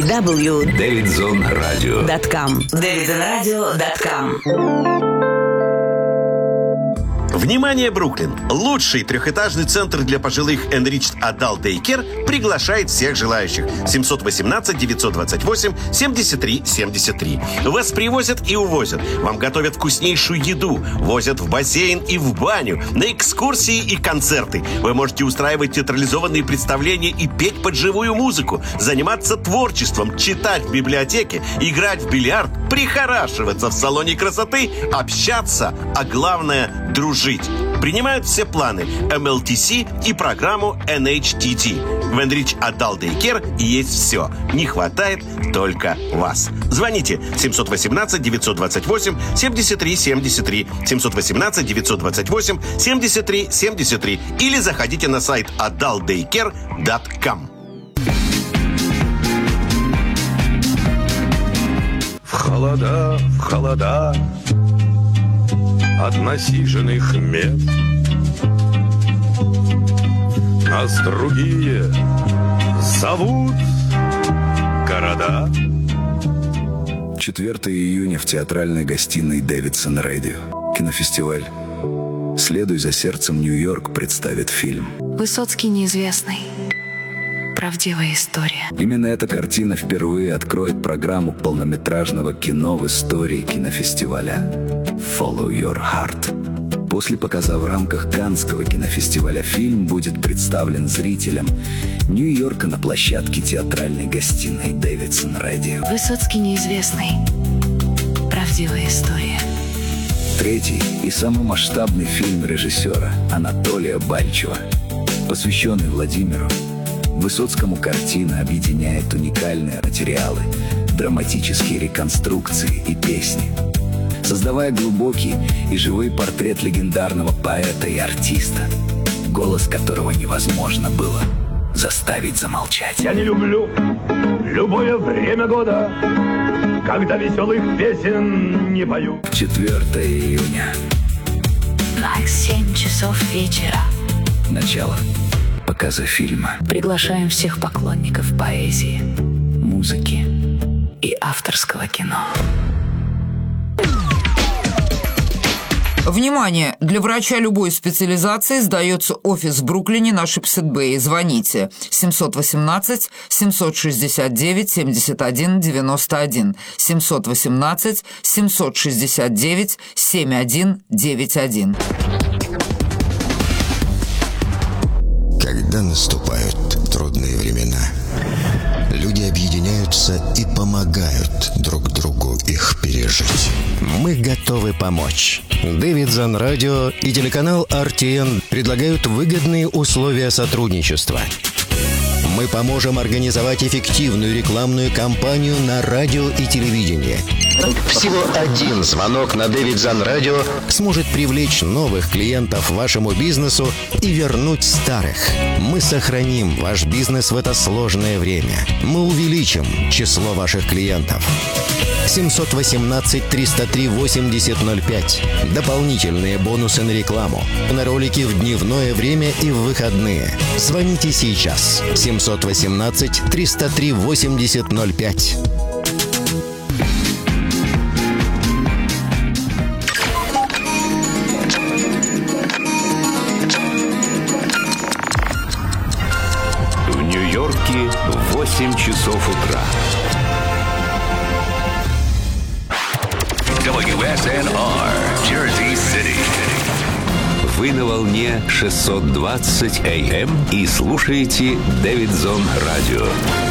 www.davidzonradio.com davidzonradio.com. Внимание, Бруклин! Лучший трехэтажный центр для пожилых Enriched Adult Daycare приглашает всех желающих. 718-928-73-73. Вас привозят и увозят. Вам готовят вкуснейшую еду. Возят в бассейн и в баню. На экскурсии и концерты. Вы можете устраивать театрализованные представления и петь под живую музыку. Заниматься творчеством, читать в библиотеке, играть в бильярд, прихорашиваться в салоне красоты, общаться, а главное – дружить. Принимают все планы MLTC и программу NHTT. В Enriched Adult Daycare есть все. Не хватает только вас. Звоните 718-928-73-73, 718-928-73-73 или заходите на сайт adultdaycare.com. В холода от насиженных мест нас другие зовут города. 4 июня в театральной гостиной Davidson Radio. Кинофестиваль «Следуй за сердцем, Нью-Йорк» представит фильм Высоцкий неизвестный. Правдивая история. Именно эта картина впервые откроет программу полнометражного кино в истории кинофестиваля «Follow Your Heart». После показа в рамках Каннского кинофестиваля фильм будет представлен зрителям Нью-Йорка на площадке театральной гостиной Davidson Radio. Высоцкий неизвестный. Правдивая история. Третий и самый масштабный фильм режиссера Анатолия Бальчева, посвященный Владимиру Высоцкому. Картина объединяет уникальные материалы, драматические реконструкции и песни, создавая глубокий и живой портрет легендарного поэта и артиста, голос которого невозможно было заставить замолчать. Я не люблю любое время года, когда веселых песен не пою. 4 июня. 7 часов вечера. Начало показа фильма. Приглашаем всех поклонников поэзии, музыки и авторского кино. Внимание! Для врача любой специализации сдается офис в Бруклине на Шипсет-Бэй. Звоните 718-769-7191, 718-769-7191. Когда наступают трудные времена, люди объединяются и помогают друг другу их пережить. Мы готовы помочь. Davidson Radio и телеканал RTN предлагают выгодные условия сотрудничества. Мы поможем организовать эффективную рекламную кампанию на радио и телевидении. Всего один звонок на Davidson Radio сможет привлечь новых клиентов вашему бизнесу и вернуть старых. Мы сохраним ваш бизнес в это сложное время. Мы увеличим число ваших клиентов. 718-303-8005. Дополнительные бонусы на рекламу. На ролики в дневное время и в выходные. Звоните сейчас. 718-303-8005. В Нью-Йорке 8 часов утра. WSNR, Jersey City. Вы на волне 620 АМ и слушаете Дэвидсон Радио.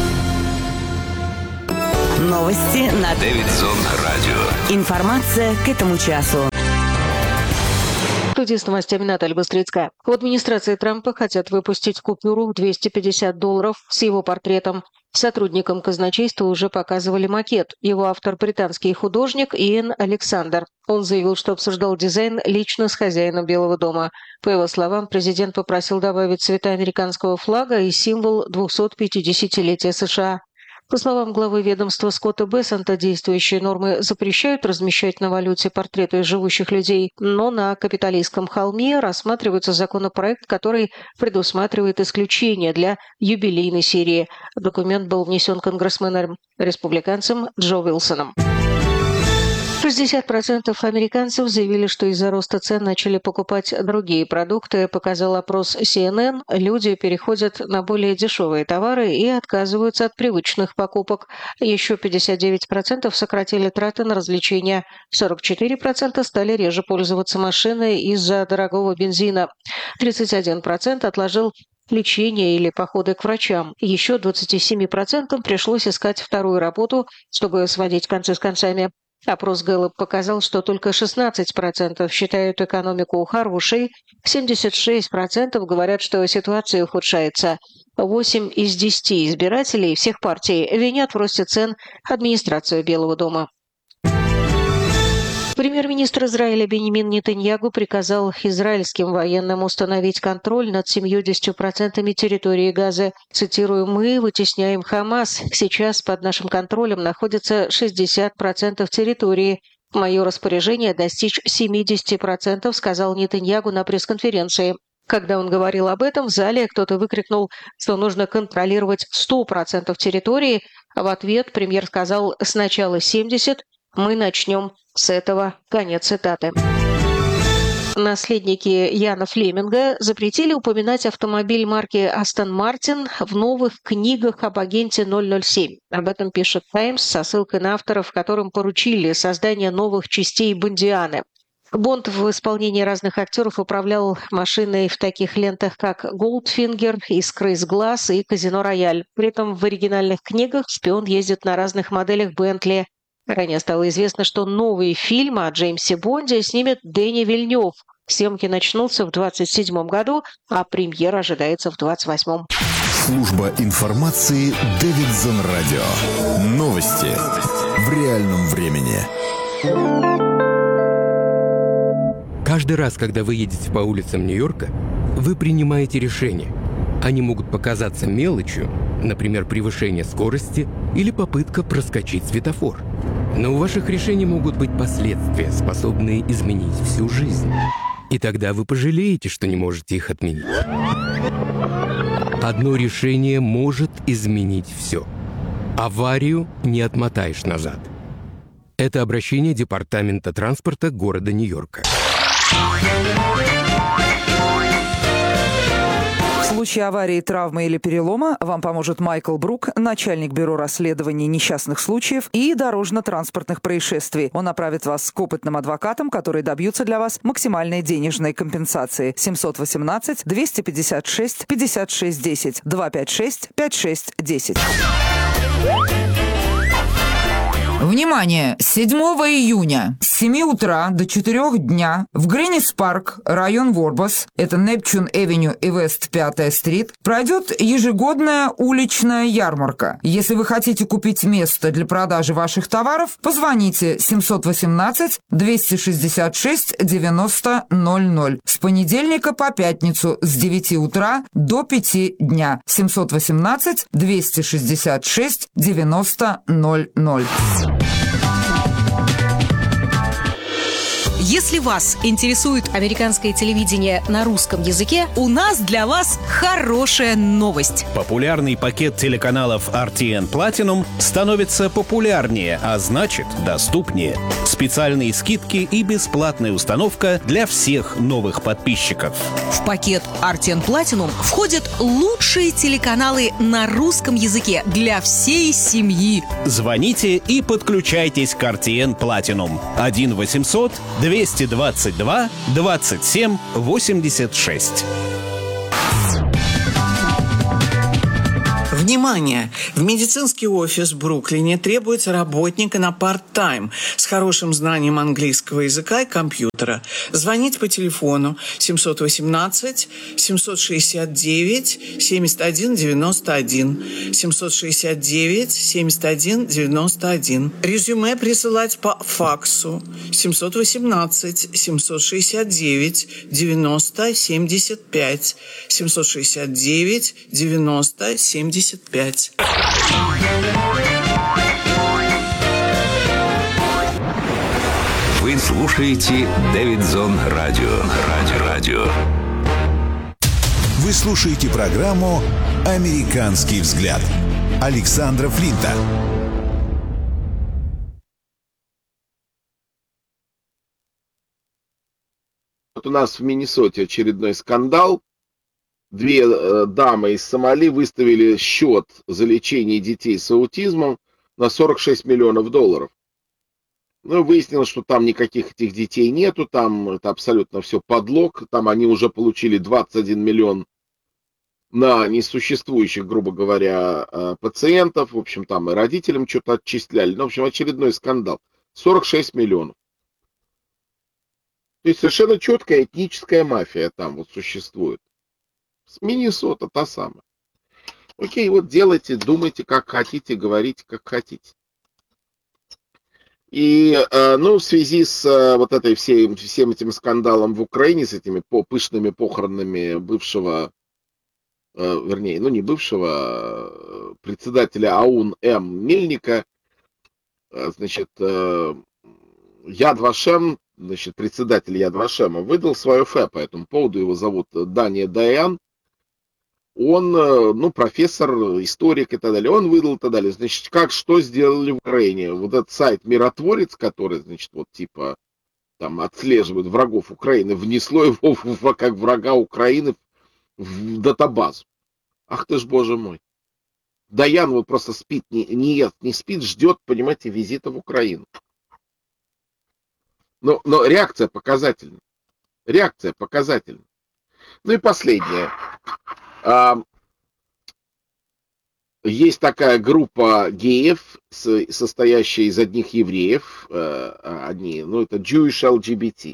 Новости на Дэвидсон Радио. Информация к этому часу. В студии с новостями Наталья Быстрицкая. В администрации Трампа хотят выпустить купюру в $250 с его портретом. Сотрудникам казначейства уже показывали макет. Его автор – британский художник Иэн Александр. Он заявил, что обсуждал дизайн лично с хозяином Белого дома. По его словам, президент попросил добавить цвета американского флага и символ 250-летия США. По словам главы ведомства Скотта Бессента, действующие нормы запрещают размещать на валюте портреты живущих людей, но на Капитолийском холме рассматривается законопроект, который предусматривает исключение для юбилейной серии. Документ был внесен конгрессменом-республиканцем Джо Уилсоном. 60% американцев заявили, что из-за роста цен начали покупать другие продукты, показал опрос CNN. Люди переходят на более дешевые товары и отказываются от привычных покупок. Еще 59% сократили траты на развлечения. 44% стали реже пользоваться машиной из-за дорогого бензина. 31% отложил лечение или походы к врачам. Еще 27% пришлось искать вторую работу, чтобы сводить концы с концами. Опрос Гэллоп показал, что только 16% считают экономику хорошей, 76% говорят, что ситуация ухудшается. 8 из 10 избирателей всех партий винят в росте цен администрацию Белого дома. Премьер-министр Израиля Беньямин Нетаньяху приказал израильским военным установить контроль над 70% территории Газы. Цитирую: «Мы вытесняем Хамас. Сейчас под нашим контролем находится 60% территории. Мое распоряжение достичь 70%, сказал Нетаньяху на пресс-конференции. Когда он говорил об этом, в зале кто-то выкрикнул, что нужно контролировать 100% территории, а в ответ премьер сказал: «Сначала 70%, мы начнем с этого». Конец цитаты. Наследники Яна Флеминга запретили упоминать автомобиль марки Астон Мартин в новых книгах об агенте 007. Об этом пишет Таймс со ссылкой на авторов, которым поручили создание новых частей Бондианы. Бонд в исполнении разных актеров управлял машиной в таких лентах, как «Голдфингер», «Искры из глаз» и «Казино Рояль». При этом в оригинальных книгах шпион ездит на разных моделях Бентли. Ранее стало известно, что новый фильм о Джеймсе Бонде снимет Дени Вильнёв. Съемки начнутся в 2027 году, а премьера ожидается в 2028. Служба информации Дэвидсон Радио. Новости в реальном времени. Каждый раз, когда вы едете по улицам Нью-Йорка, вы принимаете решения. Они могут показаться мелочью, например, превышение скорости или попытка проскочить светофор. Но у ваших решений могут быть последствия, способные изменить всю жизнь. И тогда вы пожалеете, что не можете их отменить. Одно решение может изменить все. Аварию не отмотаешь назад. Это обращение Департамента транспорта города Нью-Йорка. В случае аварии, травмы или перелома вам поможет Майкл Брук, начальник бюро расследований несчастных случаев и дорожно-транспортных происшествий. Он направит вас к опытным адвокатам, которые добьются для вас максимальной денежной компенсации. 718-256-56-10, 256-56-10. Внимание! 7 июня с 7 утра до 4 дня в Гринис-парк, район Ворбас, это Непчун-Эвеню и Вест 5-я стрит, пройдет ежегодная уличная ярмарка. Если вы хотите купить место для продажи ваших товаров, позвоните 718-266-9000 с понедельника по пятницу с 9 утра до 5 дня. 718-266-9000. Если вас интересует американское телевидение на русском языке, у нас для вас хорошая новость. Популярный пакет телеканалов RTN Platinum становится популярнее, а значит, доступнее. С Специальные скидки и бесплатная установка для всех новых подписчиков. В пакет RTN Platinum входят лучшие телеканалы на русском языке для всей семьи. Звоните и подключайтесь к RTN Platinum 1 800 222 27 86. Внимание! В медицинский офис в Бруклине требуется работника на парт-тайм с хорошим знанием английского языка и компьютера. Звоните по телефону 718-769-7191. 769-7191. Резюме присылать по факсу 718-769-90-75. 769-90-75. Вы слушаете Дэвидсон Радио. Радио. Вы слушаете программу «Американский взгляд» Александра Флинта. Вот у нас в Миннесоте очередной скандал. Две дамы из Сомали выставили счет за лечение детей с аутизмом на 46 миллионов долларов. Ну, выяснилось, что там никаких этих детей нету, там это абсолютно все подлог, там они уже получили 21 миллион на несуществующих, грубо говоря, пациентов, в общем, там и родителям что-то отчисляли, ну, в общем, очередной скандал. 46 миллионов. То есть совершенно четкая этническая мафия там вот существует. С Миннесота та самая. Окей, вот делайте, думайте, как хотите, говорите, как хотите. И, ну, в связи с вот этой всем этим скандалом в Украине, с этими пышными похоронами бывшего, вернее, ну, не бывшего, председателя АУН М. Мельника, значит, Яд Вашем, значит, председатель Яд Вашема, выдал свое ФЭ по этому поводу, его зовут Дания Даян. Он, ну, профессор, историк и так далее, он выдал и так далее. Значит, что сделали в Украине? Вот этот сайт «Миротворец», который, значит, вот типа там отслеживает врагов Украины, внесло его как врага Украины в датабазу. Ах ты ж, боже мой. Даян вот просто спит, не ест, не спит, ждет, понимаете, визита в Украину. Но реакция показательна. Реакция показательна. Ну и последнее. Есть такая группа геев, состоящая из одних евреев, ну это Jewish LGBT.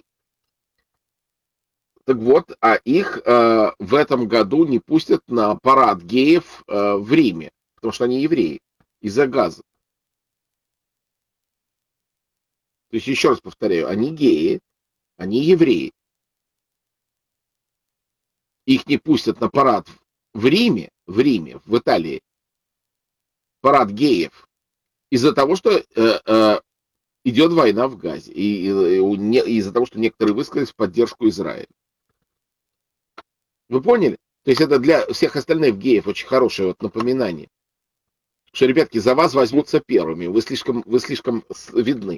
Так вот, а их в этом году не пустят на парад геев в Риме, потому что они евреи, из-за газа. То есть, еще раз повторяю, они геи, они евреи. Их не пустят на парад в Риме, в Италии, парад геев, из-за того, что идет война в Газе, и из-за того, что некоторые высказались в поддержку Израиля. Вы поняли? То есть это для всех остальных геев очень хорошее вот напоминание, что, ребятки, за вас возьмутся первыми, вы слишком видны.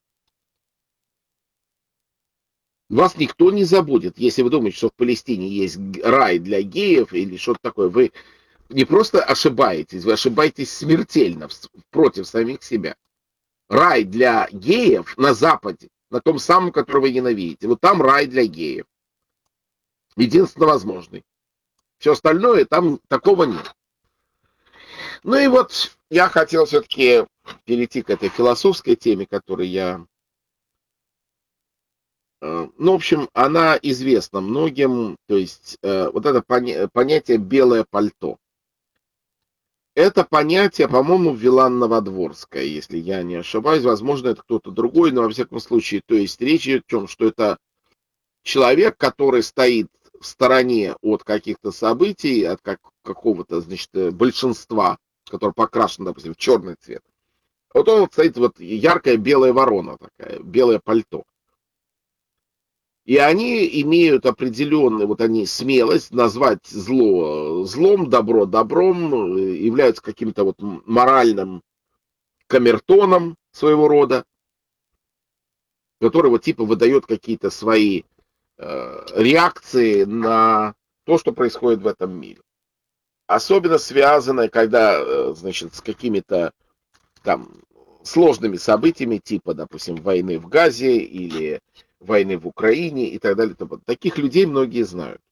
Вас никто не забудет, если вы думаете, что в Палестине есть рай для геев или что-то такое. Вы не просто ошибаетесь, вы ошибаетесь смертельно против самих себя. Рай для геев на Западе, на том самом, который вы ненавидите. Вот там рай для геев. Единственно возможный. Все остальное там такого нет. Ну и вот я хотел все-таки перейти к этой философской теме, которую я... Ну, в общем, она известна многим, то есть вот это понятие «белое пальто». Это понятие, по-моему, ввела Новодворская, если я не ошибаюсь, возможно, это кто-то другой, но во всяком случае, то есть речь идет о том, что это человек, который стоит в стороне от каких-то событий, от какого-то, значит, большинства, которое покрашено, допустим, в черный цвет. Вот он вот стоит, вот яркая белая ворона такая, белое пальто. И они имеют определенную, вот они смелость назвать зло злом, добро добром, являются каким-то вот моральным камертоном своего рода. который вот типа выдает какие-то свои реакции на то, что происходит в этом мире. Особенно связанное, когда, значит, с какими-то там сложными событиями, типа, допустим, войны в Газе или войны в Украине и так далее. Таких людей многие знают.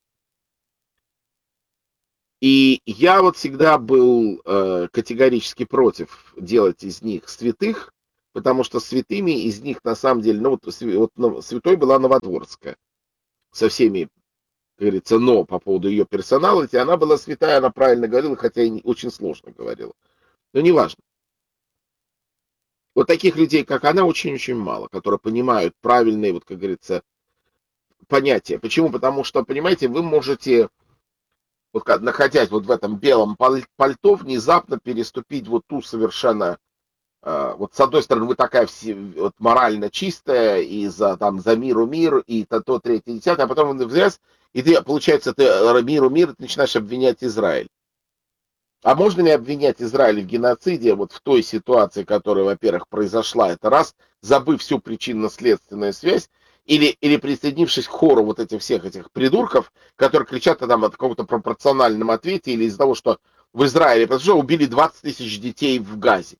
И я вот всегда был категорически против делать из них святых, потому что святыми из них на самом деле, ну вот святой была Новодворская, со всеми, как говорится, но по поводу ее персоналити, она была святая, она правильно говорила, хотя и очень сложно говорила. Но неважно. Вот таких людей, как она, очень-очень мало, которые понимают правильные, вот, как говорится, понятия. Почему? Потому что, понимаете, вы можете, вот, находясь вот в этом белом пальто, внезапно переступить вот ту совершенно, вот с одной стороны, вы такая вот, морально чистая, и за мир, и то, третье, десятое, а потом взял, и ты, получается, ты мир, ты начинаешь обвинять Израиль. А можно ли обвинять Израиль в геноциде вот в той ситуации, которая, во-первых, произошла, это раз, забыв всю причинно-следственную связь, или присоединившись к хору вот этих всех этих придурков, которые кричат там о каком-то пропорциональном ответе, или из-за того, что в Израиле произошло, убили 20 тысяч детей в Газе.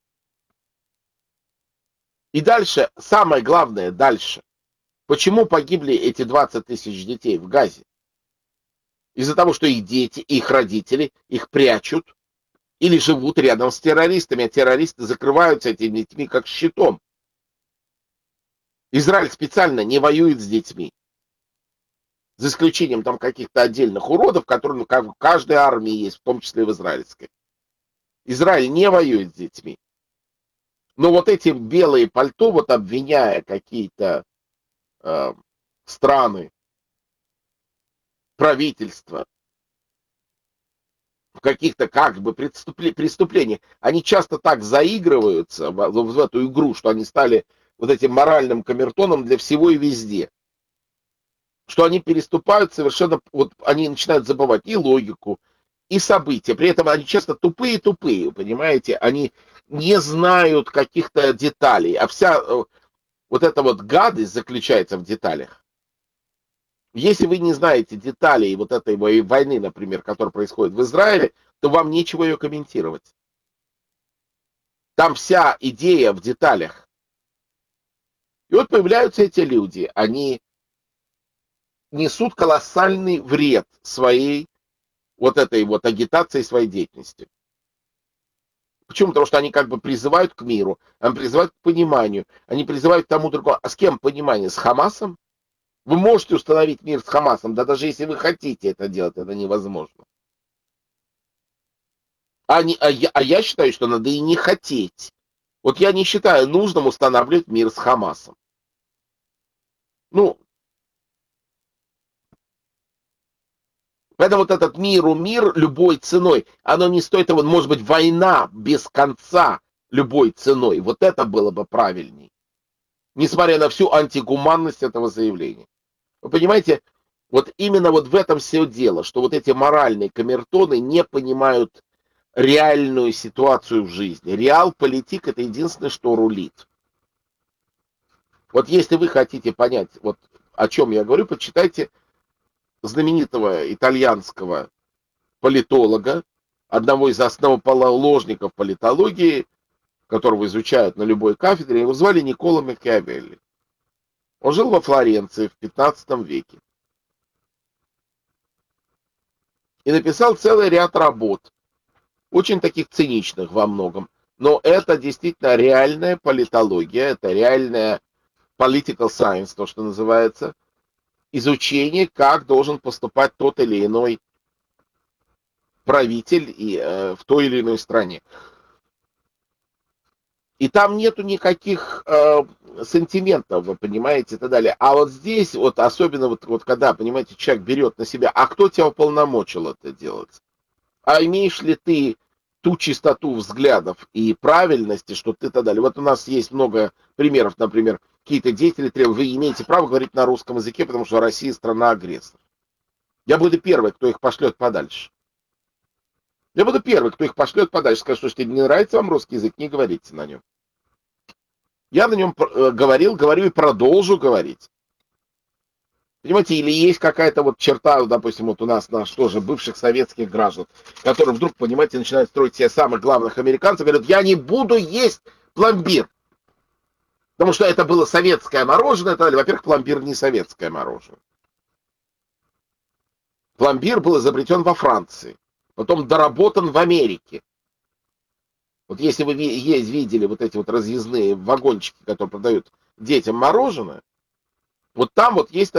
И дальше, самое главное, дальше. Почему погибли эти 20 тысяч детей в Газе? Из-за того, что их дети, их родители, их прячут, или живут рядом с террористами, а террористы закрываются этими детьми как щитом. Израиль специально не воюет с детьми. За исключением там каких-то отдельных уродов, которые в каждой армии есть, в том числе и в израильской. Израиль не воюет с детьми. Но вот эти белые пальто, вот обвиняя какие-то страны, правительства, в каких-то как бы преступлениях, они часто так заигрываются в эту игру, что они стали вот этим моральным камертоном для всего и везде. Что они переступают совершенно, вот они начинают забывать и логику, и события. При этом они часто тупые, понимаете? Они не знают каких-то деталей, а вся вот эта вот гадость заключается в деталях. Если вы не знаете деталей вот этой войны, например, которая происходит в Израиле, то вам нечего ее комментировать. Там вся идея в деталях. И вот появляются эти люди, они несут колоссальный вред своей вот этой вот агитации, своей деятельности. Почему? Потому что они как бы призывают к миру, они призывают к пониманию, они призывают к тому другому. А с кем понимание? С Хамасом? Вы можете установить мир с Хамасом, да даже если вы хотите это делать, это невозможно. А я считаю, что надо и не хотеть. Вот я не считаю нужным устанавливать мир с Хамасом. Ну, поэтому вот этот мир любой ценой, оно не стоит того, может быть, война без конца любой ценой. Вот это было бы правильней. Несмотря на всю антигуманность этого заявления. Вы понимаете, вот именно вот в этом все дело, что вот эти моральные камертоны не понимают реальную ситуацию в жизни. Реал-политик — это единственное, что рулит. Вот если вы хотите понять, вот о чем я говорю, почитайте знаменитого итальянского политолога, одного из основоположников политологии, которого изучают на любой кафедре, его звали Никколо Макиавелли. Он жил во Флоренции в 15 веке. И написал целый ряд работ, очень таких циничных во многом. Но это действительно реальная политология, это реальная political science, то, что называется, изучение, как должен поступать тот или иной правитель в той или иной стране. И там нету никаких сантиментов, вы понимаете, и так далее. А вот здесь, вот особенно вот когда, понимаете, человек берет на себя, а кто тебя уполномочил это делать? А имеешь ли ты ту чистоту взглядов и правильности, что ты и так далее? Вот у нас есть много примеров, например, какие-то деятели требуют, вы имеете право говорить на русском языке, потому что Россия страна-агрессор. Я буду первый, кто их пошлет подальше. Я буду первый, кто их пошлет подальше. Скажет, что если не нравится вам русский язык, не говорите на нем. Я на нем говорил, говорю и продолжу говорить. Понимаете, или есть какая-то вот черта, допустим, вот у нас тоже бывших советских граждан, которые вдруг, понимаете, начинают строить себе самых главных американцев, говорят, я не буду есть пломбир. Потому что это было советское мороженое. Во-первых, пломбир не советское мороженое. Пломбир был изобретен во Франции, потом доработан в Америке. Вот если вы видели вот эти вот разъездные вагончики, которые продают детям мороженое, вот там вот есть